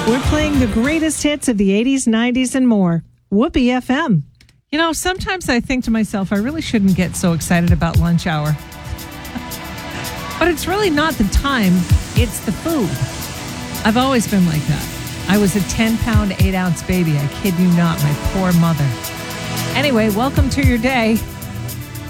We're playing the greatest hits of the 80s, 90s, and more. Whoopee FM. You know, sometimes I think to myself, I really shouldn't get so excited about lunch hour. But it's really not the time, it's the food. I've always been like that. I was a 10-pound, 8-ounce baby. I kid you not, my poor mother. Anyway, welcome to your day.